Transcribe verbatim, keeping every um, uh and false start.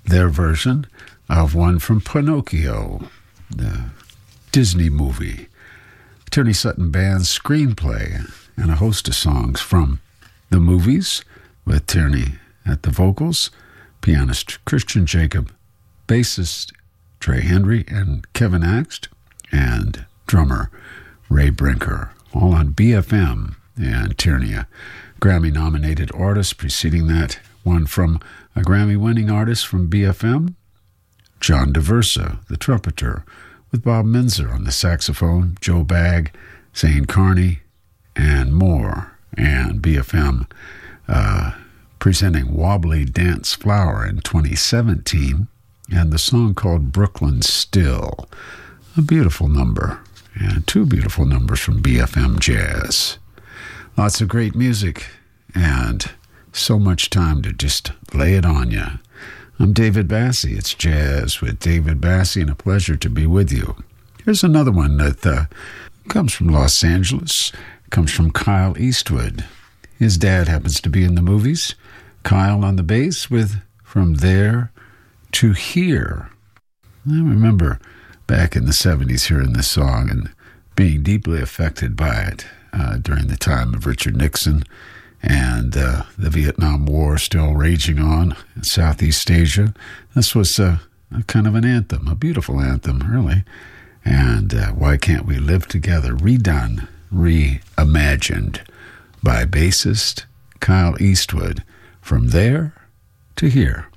their version of one from Pinocchio, the Disney movie. Tierney Sutton Band's screenplay, and a host of songs from the movies, with Tierney at the vocals, pianist Christian Jacob, bassist Trey Henry and Kevin Axt, and drummer Ray Brinker, all on B F M. And Tierney, a Grammy-nominated artist. Preceding that, one from a Grammy-winning artist from B F M, John DeVersa, the trumpeter, with Bob Minzer on the saxophone, Joe Bagg, Zane Carney, and more. And B F M uh, presenting Wobbly Dance Flower in twenty seventeen, and the song called Brooklyn Still. A beautiful number, and two beautiful numbers from B F M Jazz. Lots of great music, and so much time to just lay it on you. I'm David Bassie. It's Jazz with David Bassie, and a pleasure to be with you. Here's another one that uh, comes from Los Angeles. Comes from Kyle Eastwood. His dad happens to be in the movies. Kyle on the bass with From There to Here. I remember back in the seventies hearing this song and being deeply affected by it uh, during the time of Richard Nixon and uh, the Vietnam War still raging on in Southeast Asia. This was uh, a kind of an anthem, a beautiful anthem, really. And uh, Why Can't We Live Together? Redone, reimagined by bassist Kyle Eastwood. From There to Here.